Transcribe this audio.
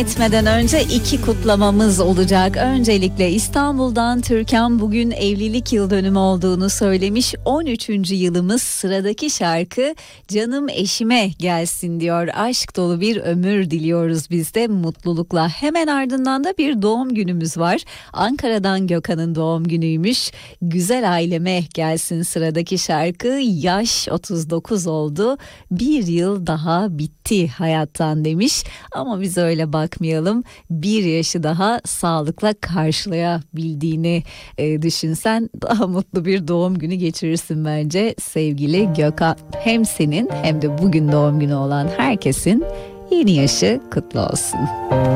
etmeden önce iki kutlamamız olacak. Öncelikle İstanbul'dan Türkan bugün evlilik yıl dönümü olduğunu söylemiş. 13. yılımız, sıradaki şarkı Canım Eşime Gelsin diyor. Aşk dolu bir ömür diliyoruz biz de mutlulukla. Hemen ardından da bir doğum günümüz var. Ankara'dan Gökhan'ın doğum günüymüş. Güzel aileme gelsin sıradaki şarkı. Yaş 39 oldu. Bir yıl daha bitti hayattan demiş. Ama biz öyle bakmayalım. Bir yaşı daha sağlıkla karşılayabildiğini düşünsen daha mutlu bir doğum günü geçirirsin bence sevgili Gökhan. Hem senin hem de bugün doğum günü olan herkesin yeni yaşı kutlu olsun.